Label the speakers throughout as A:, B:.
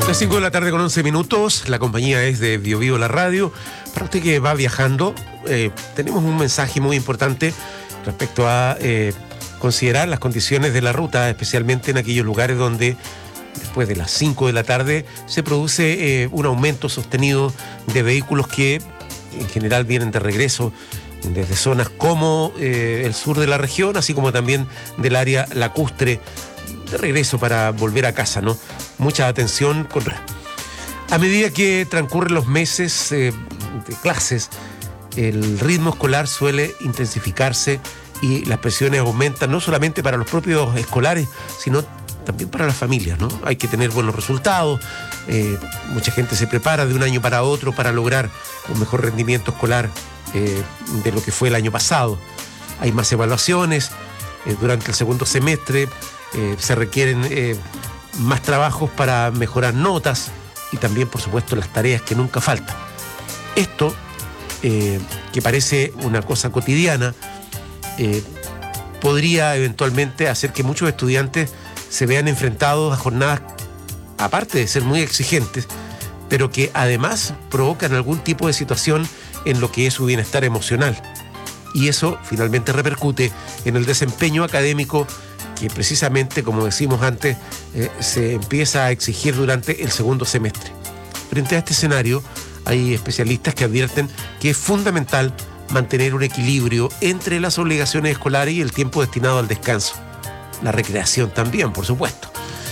A: Las 5 de la tarde con 11 minutos, la compañía es de BioBio La Radio. Para usted que va viajando, tenemos un mensaje muy importante respecto a considerar las condiciones de la ruta, especialmente en aquellos lugares donde después de las 5 de la tarde se produce un aumento sostenido de vehículos que en general vienen de regreso desde zonas como el sur de la región, así como también del área lacustre, de regreso para volver a casa, ¿no? Mucha atención a medida que transcurren los meses de clases, el ritmo escolar suele intensificarse y las presiones aumentan, no solamente para los propios escolares, sino también para las familias, ¿no? Hay que tener buenos resultados, mucha gente se prepara de un año para otro para lograr un mejor rendimiento escolar de lo que fue el año pasado. Hay más evaluaciones durante el segundo semestre, se requieren más trabajos para mejorar notas y también, por supuesto, las tareas que nunca faltan. Esto, que parece una cosa cotidiana, podría eventualmente hacer que muchos estudiantes se vean enfrentados a jornadas, aparte de ser muy exigentes, pero que además provocan algún tipo de situación en lo que es su bienestar emocional. Y eso finalmente repercute en el desempeño académico que precisamente, como decimos antes, se empieza a exigir durante el segundo semestre. Frente a este escenario, hay especialistas que advierten que es fundamental mantener un equilibrio entre las obligaciones escolares y el tiempo destinado al descanso. La recreación también, por supuesto.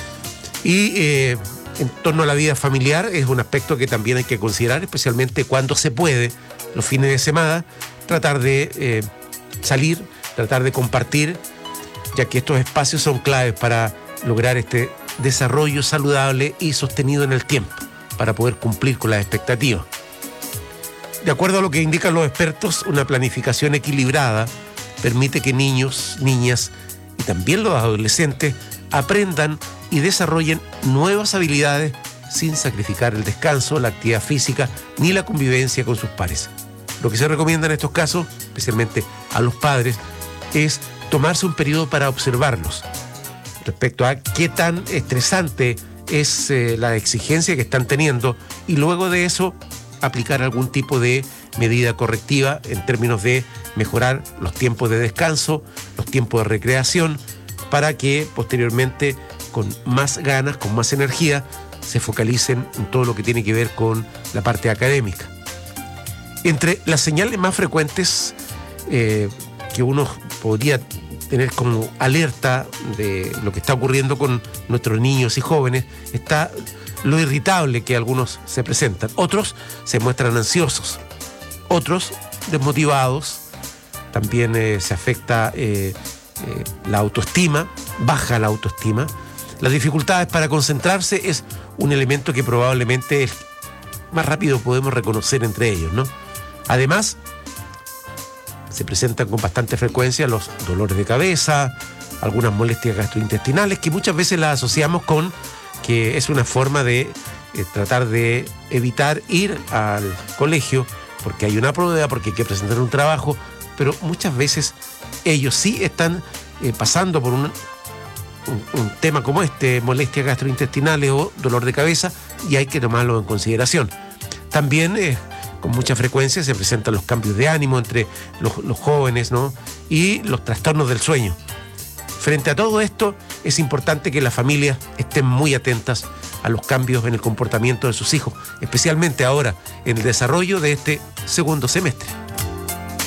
A: Y en torno a la vida familiar es un aspecto que también hay que considerar, especialmente cuando se puede, los fines de semana, tratar de salir, tratar de compartir, ya que estos espacios son claves para lograr este desarrollo saludable y sostenido en el tiempo, para poder cumplir con las expectativas. De acuerdo a lo que indican los expertos, una planificación equilibrada permite que niños, niñas y también los adolescentes aprendan y desarrollen nuevas habilidades sin sacrificar el descanso, la actividad física ni la convivencia con sus pares. Lo que se recomienda en estos casos, especialmente a los padres, es tomarse un periodo para observarlos respecto a qué tan estresante es la exigencia que están teniendo y luego de eso aplicar algún tipo de medida correctiva en términos de mejorar los tiempos de descanso, los tiempos de recreación, para que posteriormente con más ganas, con más energía, se focalicen en todo lo que tiene que ver con la parte académica. Entre las señales más frecuentes que uno podría tener como alerta de lo que está ocurriendo con nuestros niños y jóvenes está lo irritable que algunos se presentan. Otros se muestran ansiosos, otros desmotivados. También se afecta la autoestima, baja la autoestima. Las dificultades para concentrarse es un elemento que probablemente más rápido podemos reconocer entre ellos, ¿no? Además, se presentan con bastante frecuencia los dolores de cabeza, algunas molestias gastrointestinales que muchas veces las asociamos con que es una forma de tratar de evitar ir al colegio porque hay una prueba, porque hay que presentar un trabajo, pero muchas veces ellos sí están pasando por un tema como este, molestias gastrointestinales o dolor de cabeza, y hay que tomarlo en consideración. También con mucha frecuencia se presentan los cambios de ánimo entre los jóvenes, ¿no? Y los trastornos del sueño. Frente a todo esto, es importante que las familias estén muy atentas a los cambios en el comportamiento de sus hijos, especialmente ahora en el desarrollo de este segundo semestre.